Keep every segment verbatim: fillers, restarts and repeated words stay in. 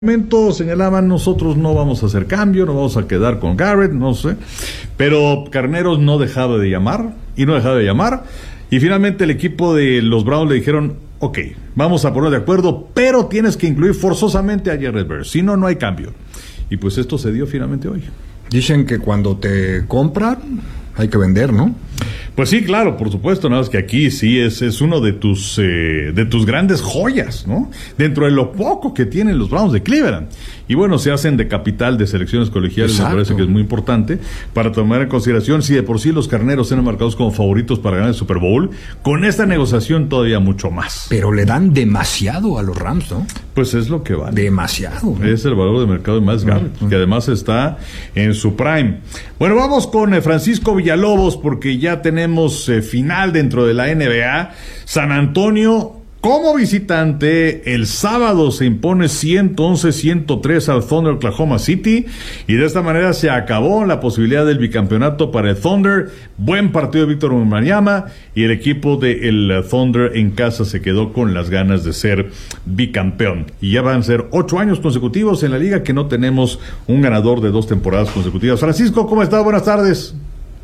momento señalaban, nosotros no vamos a hacer cambio, no vamos a quedar con Garrett, no sé, pero Carneros no dejaba de llamar y no dejaba de llamar, y finalmente el equipo de los Browns le dijeron, ok, vamos a poner de acuerdo, pero tienes que incluir forzosamente a Jared Verse, si no, no hay cambio. Y pues esto se dio finalmente hoy. Dicen que cuando te compran hay que vender, ¿no? Pues sí, claro, por supuesto, nada más que aquí sí es, es uno de tus eh, de tus grandes joyas, ¿no? Dentro de lo poco que tienen los Browns de Cleveland. Y bueno, se hacen de capital de selecciones colegiales, me parece que es muy importante, para tomar en consideración si de por sí los Carneros eran marcados como favoritos para ganar el Super Bowl, con esta negociación todavía mucho más. Pero le dan demasiado a los Rams, ¿no? Pues es lo que vale. Demasiado, ¿no? Es el valor de mercado de Myles Garrett, uh-huh. que además está en su prime. Bueno, vamos con eh, Francisco Villalobos, porque ya tenemos eh, final dentro de la N B A. San Antonio, como visitante, el sábado se impone ciento once a ciento tres al Thunder Oklahoma City, y de esta manera se acabó la posibilidad del bicampeonato para el Thunder. Buen partido de Víctor Wembanyama, y el equipo del Thunder en casa se quedó con las ganas de ser bicampeón. Y ya van a ser ocho años consecutivos en la liga que no tenemos un ganador de dos temporadas consecutivas. Francisco, ¿cómo está? Buenas tardes.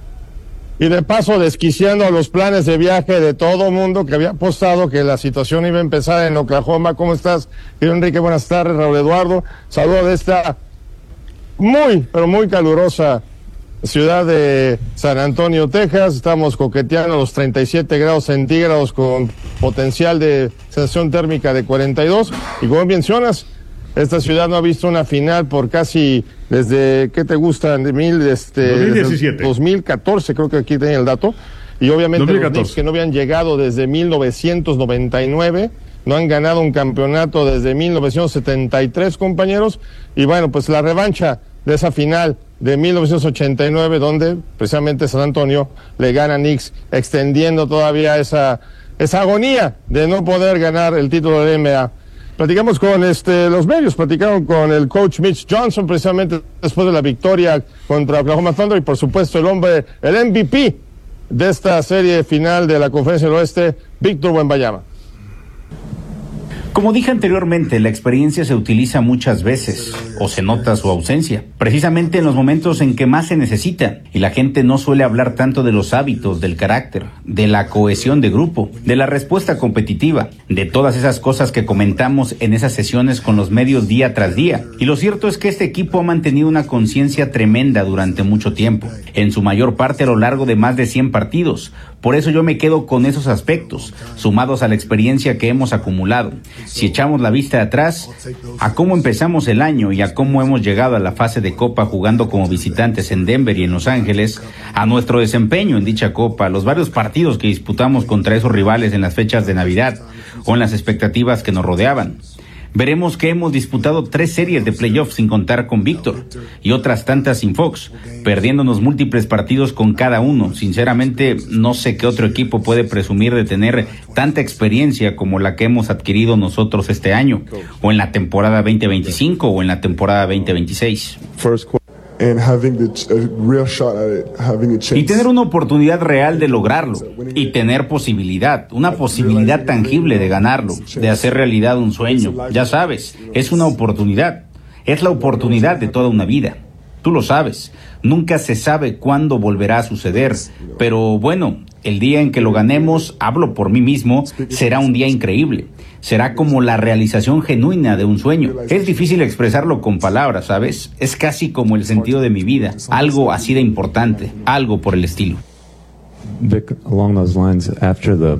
Y de paso desquiciando los planes de viaje de todo mundo que había apostado que la situación iba a empezar en Oklahoma. ¿Cómo estás, querido Enrique? Buenas tardes, Raúl Eduardo. Saludo de esta muy, pero muy calurosa ciudad de San Antonio, Texas. Estamos coqueteando los treinta y siete grados centígrados con potencial de sensación térmica de cuarenta y dos. Y como mencionas, esta ciudad no ha visto una final por casi, desde, ¿qué te gusta? De mil, este, dos mil diecisiete. dos mil catorce, creo que aquí tenía el dato. Y obviamente los Knicks, que no habían llegado desde mil novecientos noventa y nueve, no han ganado un campeonato desde mil novecientos setenta y tres, compañeros. Y bueno, pues la revancha de esa final de mil novecientos ochenta y nueve, donde precisamente San Antonio le gana a Knicks, extendiendo todavía esa, esa agonía de no poder ganar el título de N B A. Platicamos con este, los medios, platicaron con el coach Mitch Johnson precisamente después de la victoria contra Oklahoma Thunder, y por supuesto el hombre, el M V P de esta serie final de la Conferencia del Oeste, Víctor Wembanyama. Como dije anteriormente, la experiencia se utiliza muchas veces, o se nota su ausencia, precisamente en los momentos en que más se necesita, y la gente no suele hablar tanto de los hábitos, del carácter, de la cohesión de grupo, de la respuesta competitiva, de todas esas cosas que comentamos en esas sesiones con los medios día tras día. Y lo cierto es que este equipo ha mantenido una conciencia tremenda durante mucho tiempo, en su mayor parte a lo largo de más de cien partidos. Por eso yo me quedo con esos aspectos, sumados a la experiencia que hemos acumulado. Si echamos la vista atrás, a cómo empezamos el año y a cómo hemos llegado a la fase de Copa jugando como visitantes en Denver y en Los Ángeles, a nuestro desempeño en dicha Copa, los varios partidos que disputamos contra esos rivales en las fechas de Navidad o en las expectativas que nos rodeaban, veremos que hemos disputado tres series de playoffs sin contar con Víctor y otras tantas sin Fox, perdiéndonos múltiples partidos con cada uno. Sinceramente, no sé qué otro equipo puede presumir de tener tanta experiencia como la que hemos adquirido nosotros este año, o en la temporada veinte veinticinco o en la temporada veinte veintiséis. And having the, a real shot at it, having a chance. Y tener una oportunidad real de lograrlo, y tener posibilidad, una posibilidad tangible de ganarlo, de hacer realidad un sueño. Ya sabes, es una oportunidad, es la oportunidad de toda una vida. Tú lo sabes, nunca se sabe cuándo volverá a suceder, pero bueno, el día en que lo ganemos, hablo por mí mismo, será un día increíble. Será como la realización genuina de un sueño. Es difícil expresarlo con palabras, ¿sabes? Es casi como el sentido de mi vida, algo así de importante, algo por el estilo. Vic, along those lines, after the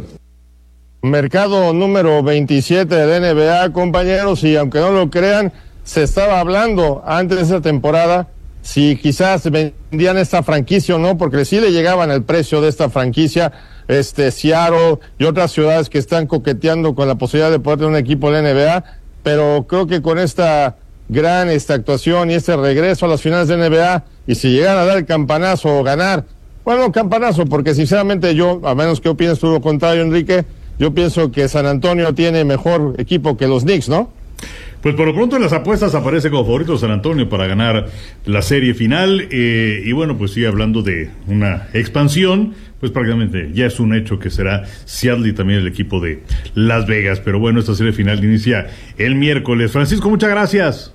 mercado número veintisiete de la N B A, compañeros, y aunque no lo crean, se estaba hablando antes de esa temporada si quizás vendían esta franquicia o no, porque sí le llegaban el precio de esta franquicia, este Seattle y otras ciudades que están coqueteando con la posibilidad de poder tener un equipo de la N B A, pero creo que con esta gran esta actuación y este regreso a las finales de N B A, y si llegan a dar el campanazo o ganar, bueno, campanazo, porque sinceramente yo, a menos que opines tú lo contrario, Enrique, yo pienso que San Antonio tiene mejor equipo que los Knicks, ¿no? Pues por lo pronto en las apuestas aparece como favorito San Antonio para ganar la serie final, eh, y bueno, pues sigue hablando de una expansión, pues prácticamente ya es un hecho que será Seattle y también el equipo de Las Vegas, pero bueno, esta serie final inicia el miércoles. Francisco, muchas gracias.